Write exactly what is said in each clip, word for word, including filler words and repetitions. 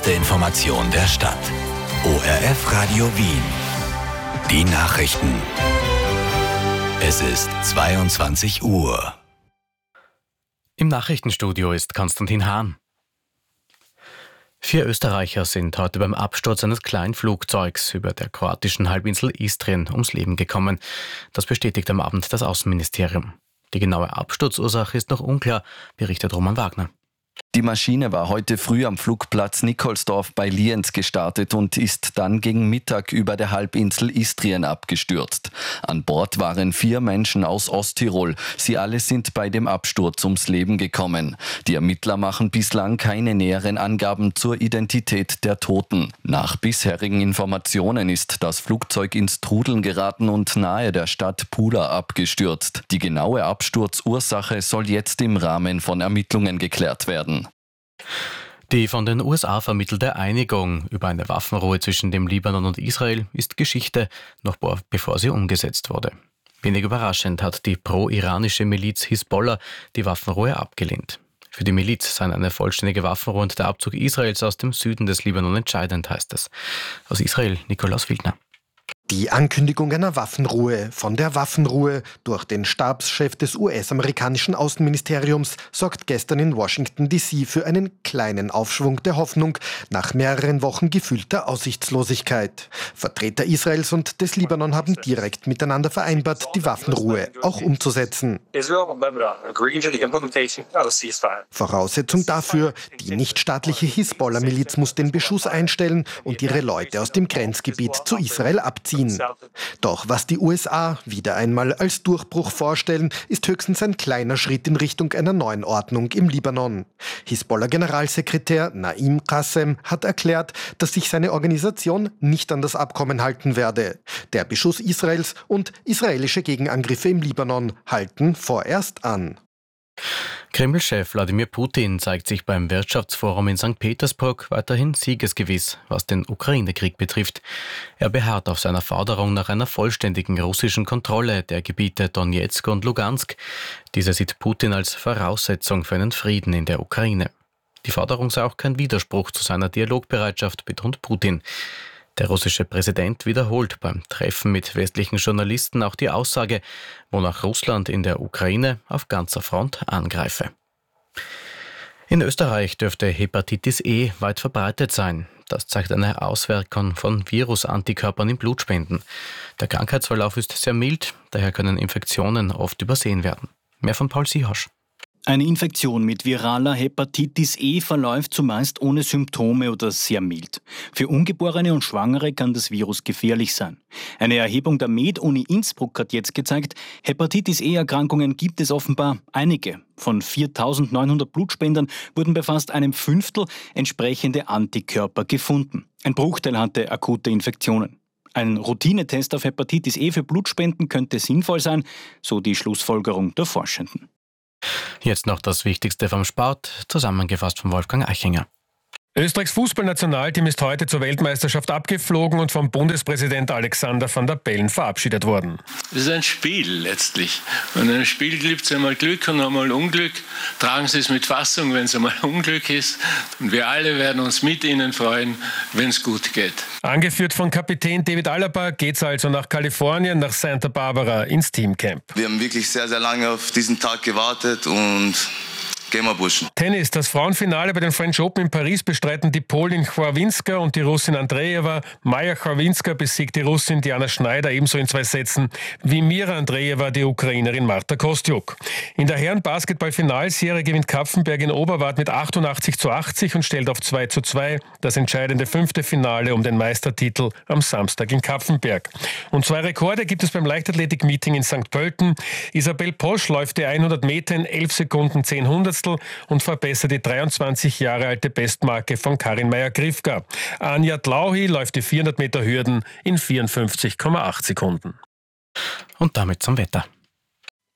erste Information der Stadt. O R F Radio Wien. Die Nachrichten. Es ist zweiundzwanzig Uhr. Im Nachrichtenstudio ist Konstantin Hahn. Vier Österreicher sind heute beim Absturz eines Kleinflugzeugs über der kroatischen Halbinsel Istrien ums Leben gekommen. Das bestätigt am Abend das Außenministerium. Die genaue Absturzursache ist noch unklar, berichtet Roman Wagner. Die Maschine war heute früh am Flugplatz Nikolsdorf bei Lienz gestartet und ist dann gegen Mittag über der Halbinsel Istrien abgestürzt. An Bord waren vier Menschen aus Osttirol. Sie alle sind bei dem Absturz ums Leben gekommen. Die Ermittler machen bislang keine näheren Angaben zur Identität der Toten. Nach bisherigen Informationen ist das Flugzeug ins Trudeln geraten und nahe der Stadt Pula abgestürzt. Die genaue Absturzursache soll jetzt im Rahmen von Ermittlungen geklärt werden. Die von den U S A vermittelte Einigung über eine Waffenruhe zwischen dem Libanon und Israel ist Geschichte, noch bevor sie umgesetzt wurde. Wenig überraschend hat die pro-iranische Miliz Hisbollah die Waffenruhe abgelehnt. Für die Miliz seien eine vollständige Waffenruhe und der Abzug Israels aus dem Süden des Libanon entscheidend, heißt es. Aus Israel Nikolaus Wildner. Die Ankündigung einer Waffenruhe von der Waffenruhe durch den Stabschef des U S-amerikanischen Außenministeriums sorgt gestern in Washington D C für einen kleinen Aufschwung der Hoffnung nach mehreren Wochen gefühlter Aussichtslosigkeit. Vertreter Israels und des Libanon haben direkt miteinander vereinbart, die Waffenruhe auch umzusetzen. Voraussetzung dafür, die nichtstaatliche Hisbollah-Miliz muss den Beschuss einstellen und ihre Leute aus dem Grenzgebiet zu Israel abziehen. Doch was die U S A wieder einmal als Durchbruch vorstellen, ist höchstens ein kleiner Schritt in Richtung einer neuen Ordnung im Libanon. Hisbollah-Generalsekretär Naim Qassem hat erklärt, dass sich seine Organisation nicht an das Abkommen halten werde. Der Beschuss Israels und israelische Gegenangriffe im Libanon halten vorerst an. Kreml-Chef Wladimir Putin zeigt sich beim Wirtschaftsforum in Sankt Petersburg weiterhin siegesgewiss, was den Ukraine-Krieg betrifft. Er beharrt auf seiner Forderung nach einer vollständigen russischen Kontrolle der Gebiete Donezk und Lugansk. Diese sieht Putin als Voraussetzung für einen Frieden in der Ukraine. Die Forderung sei auch kein Widerspruch zu seiner Dialogbereitschaft, betont Putin. Der russische Präsident wiederholt beim Treffen mit westlichen Journalisten auch die Aussage, wonach Russland in der Ukraine auf ganzer Front angreife. In Österreich dürfte Hepatitis E weit verbreitet sein. Das zeigt eine Auswirkung von Virusantikörpern in Blutspenden. Der Krankheitsverlauf ist sehr mild, daher können Infektionen oft übersehen werden. Mehr von Paul Siehasch. Eine Infektion mit viraler Hepatitis E verläuft zumeist ohne Symptome oder sehr mild. Für Ungeborene und Schwangere kann das Virus gefährlich sein. Eine Erhebung der Med-Uni Innsbruck hat jetzt gezeigt, Hepatitis E-Erkrankungen gibt es offenbar einige. Von viertausendneunhundert Blutspendern wurden bei fast einem Fünftel entsprechende Antikörper gefunden. Ein Bruchteil hatte akute Infektionen. Ein Routinetest auf Hepatitis E für Blutspenden könnte sinnvoll sein, so die Schlussfolgerung der Forschenden. Jetzt noch das Wichtigste vom Sport, zusammengefasst von Wolfgang Eichinger. Österreichs Fußballnationalteam ist heute zur Weltmeisterschaft abgeflogen und vom Bundespräsident Alexander Van der Bellen verabschiedet worden. Es ist ein Spiel letztlich. Und in einem Spiel gibt es einmal Glück und einmal Unglück. Tragen Sie es mit Fassung, wenn es einmal Unglück ist. Und wir alle werden uns mit Ihnen freuen, wenn es gut geht. Angeführt von Kapitän David Alaba geht es also nach Kalifornien, nach Santa Barbara ins Teamcamp. Wir haben wirklich sehr, sehr lange auf diesen Tag gewartet und gehen wir Burschen. Tennis. Das Frauenfinale bei den French Open in Paris bestreiten die Polin Chwawinska und die Russin Andreeva. Maja Chwawinska besiegt die Russin Diana Schneider ebenso in zwei Sätzen wie Mira Andreeva, die Ukrainerin Marta Kostyuk. In der Herren-Basketball-Finalserie gewinnt Kapfenberg in Oberwart mit achtundachtzig zu achtzig und stellt auf zwei zu zwei das entscheidende fünfte Finale um den Meistertitel am Samstag in Kapfenberg. Und zwei Rekorde gibt es beim Leichtathletik-Meeting in Sankt Pölten. Isabel Posch läuft die hundert Meter in elf Sekunden zehn Hundertstel und verbessert die dreiundzwanzig Jahre alte Bestmarke von Karin Meyer-Grifka. Anja Tlauhi läuft die vierhundert Meter Hürden in vierundfünfzig Komma acht Sekunden. Und damit zum Wetter.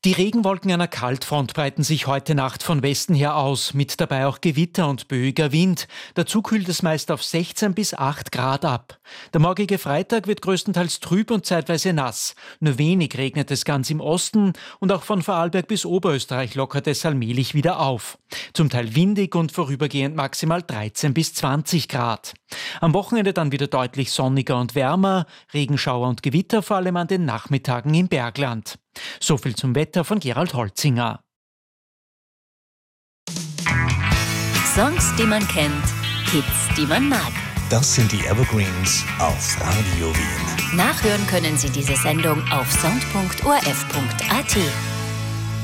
Die Regenwolken einer Kaltfront breiten sich heute Nacht von Westen her aus, mit dabei auch Gewitter und böiger Wind. Dazu kühlt es meist auf sechzehn bis acht Grad ab. Der morgige Freitag wird größtenteils trüb und zeitweise nass. Nur wenig regnet es ganz im Osten und auch von Vorarlberg bis Oberösterreich lockert es allmählich wieder auf. Zum Teil windig und vorübergehend maximal dreizehn bis zwanzig Grad. Am Wochenende dann wieder deutlich sonniger und wärmer, Regenschauer und Gewitter vor allem an den Nachmittagen im Bergland. So viel zum Wetter von Gerald Holzinger. Songs, die man kennt, Hits, die man mag. Das sind die Evergreens auf Radio Wien. Nachhören können Sie diese Sendung auf sound punkt o r f punkt a t.